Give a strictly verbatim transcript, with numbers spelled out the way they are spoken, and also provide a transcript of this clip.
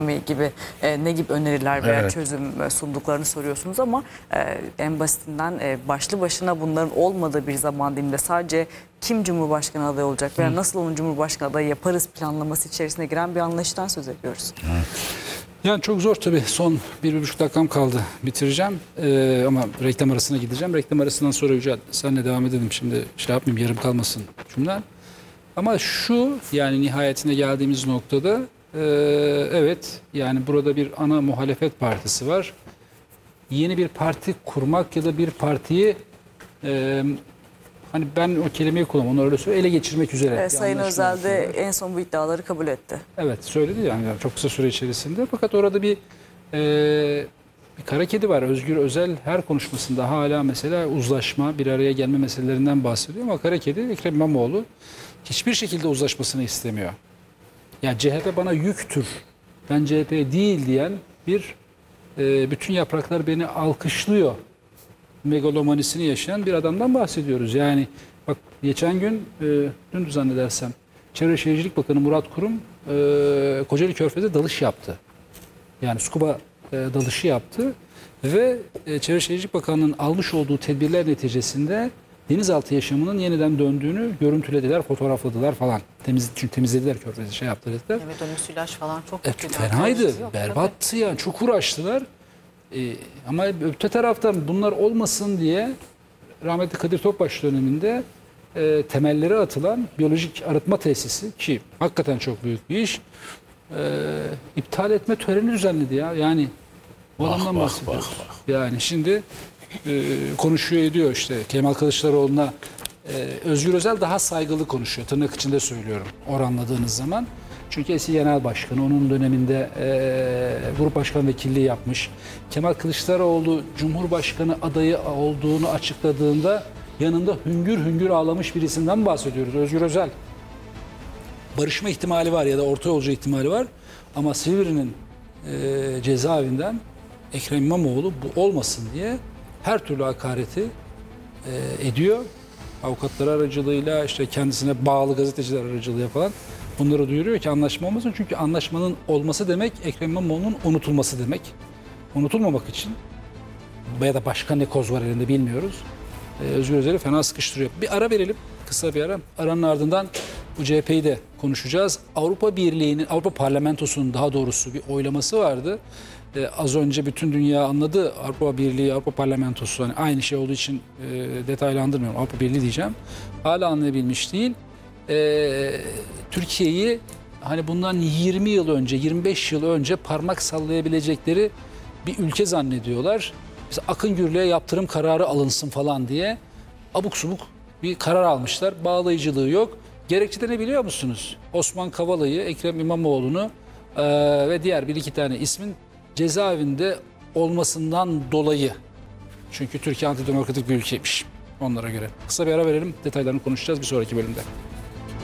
gibi e, ne gibi öneriler veya Evet. çözüm e, sunduklarını soruyorsunuz ama e, en basitinden e, başlı başına bunların olmadığı bir zaman diliminde sadece kim Cumhurbaşkanı adayı olacak veya nasıl onun Cumhurbaşkanı adayı yaparız planlaması içerisine giren bir anlayıştan söz ediyoruz. Yani çok zor tabii. Son bir, bir buçuk dakikam kaldı. Bitireceğim. Ee, ama reklam arasına gideceğim. Reklam arasından sonra Yücel senle devam edelim. Şimdi şey yapmayayım, yarım kalmasın cümlen. Ama şu, yani nihayetine geldiğimiz noktada e, evet, yani burada bir ana muhalefet partisi var. Yeni bir parti kurmak ya da bir partiyi e, hani ben o kelimeyi kullanmam, onu öyle söyleyeyim, ele geçirmek üzere. E, bir Sayın anlaşma Özel de yapıyorlar. en son bu iddiaları kabul etti. Evet, söyledi yani çok kısa süre içerisinde. Fakat orada bir e, bir kara kedi var. Özgür Özel her konuşmasında hala mesela uzlaşma, bir araya gelme meselelerinden bahsediyor ama kara kedi Ekrem İmamoğlu hiçbir şekilde uzlaşmasını istemiyor. Yani C H P bana yüktür, ben C H P değil diyen bir e, bütün yapraklar beni alkışlıyor megalomanisini yaşayan bir adamdan bahsediyoruz. Yani bak, geçen gün e, dün zannedersem Çevre Şehircilik Bakanı Murat Kurum e, Kocaeli Körfez'de dalış yaptı. Yani scuba e, dalışı yaptı ve e, Çevre Şehircilik Bakanlığı'nın almış olduğu tedbirler neticesinde denizaltı yaşamının yeniden döndüğünü görüntülediler, fotoğrafladılar falan. Temiz, çünkü temizlediler Körfez'i, şey yaptılar. Dediler. Evet, o müsilaj falan çok E, kötü. fenaydı, Yok, berbattı yani, çok uğraştılar. E, ama öte taraftan bunlar olmasın diye rahmetli Kadir Topbaş döneminde e, temelleri atılan biyolojik arıtma tesisi, ki hakikaten çok büyük bir iş, e, iptal etme töreni düzenledi ya. Yani bu adamdan Vah, vah, bahsediyoruz. vah, Yani şimdi e, konuşuyor ediyor işte Kemal Kılıçdaroğlu'na. e, Özgür Özel daha saygılı konuşuyor, tırnak içinde söylüyorum, oranladığınız zaman. Çünkü eski genel başkanı, onun döneminde e, grup başkan vekilliği yapmış. Kemal Kılıçdaroğlu Cumhurbaşkanı adayı olduğunu açıkladığında yanında hüngür hüngür ağlamış birisinden bahsediyoruz. Özgür Özel. Barışma ihtimali var ya da orta yolcu ihtimali var. Ama Silivri'nin e, cezaevinden Ekrem İmamoğlu bu olmasın diye her türlü hakareti e, ediyor. Avukatlar aracılığıyla, işte kendisine bağlı gazeteciler aracılığıyla falan bunları duyuruyor ki anlaşma olmasın. Çünkü anlaşmanın olması demek Ekrem İmamoğlu'nun unutulması demek. Unutulmamak için ya da başka ne koz var elinde bilmiyoruz. Ee, Özgür Özel'i fena sıkıştırıyor. Bir ara verelim. Kısa bir ara. Aranın ardından bu C H P'yi de konuşacağız. Avrupa Birliği'nin, Avrupa Parlamentosu'nun daha doğrusu bir oylaması vardı. Ee, az önce bütün dünya anladı. Avrupa Birliği, Avrupa Parlamentosu, hani aynı şey olduğu için e, detaylandırmıyorum. Avrupa Birliği diyeceğim. Hala anlayabilmiş değil. Ee, Türkiye'yi hani bundan yirmi yıl önce, yirmi beş yıl önce parmak sallayabilecekleri bir ülke zannediyorlar. Mesela Akın Gürlü'ye yaptırım kararı alınsın falan diye abuk subuk bir karar almışlar. Bağlayıcılığı yok. Gerekçe de ne biliyor musunuz? Osman Kavala'yı, Ekrem İmamoğlu'nu e, ve diğer bir iki tane ismin cezaevinde olmasından dolayı. Çünkü Türkiye antidemokratik bir ülkeymiş onlara göre. Kısa bir ara verelim. Detaylarını konuşacağız bir sonraki bölümde.